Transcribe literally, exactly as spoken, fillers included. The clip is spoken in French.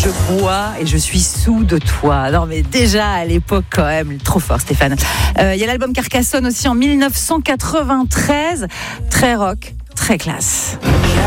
je bois et je suis sous de toi. Non mais déjà à l'époque quand même, trop fort Stéphane. Il euh, y a l'album Carcassonne aussi en dix-neuf cent quatre-vingt-treize, très rock, très classe.